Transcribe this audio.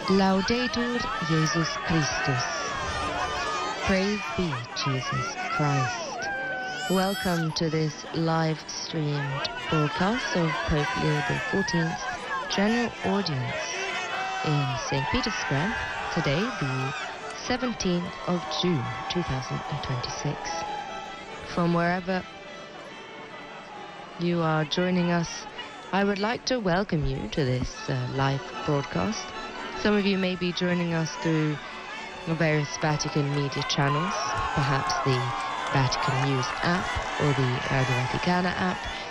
Laudetur Jesus Christus. Praise be Jesus Christ. Welcome to this live streamed broadcast of Pope Leo XIV's general audience in St. Peter's Square, today the 17th of June 2026. From wherever you are joining us, I would like to welcome you to this live broadcast. Some of you may be joining us through various Vatican media channels, perhaps the Vatican News app or the Radio Vaticana app.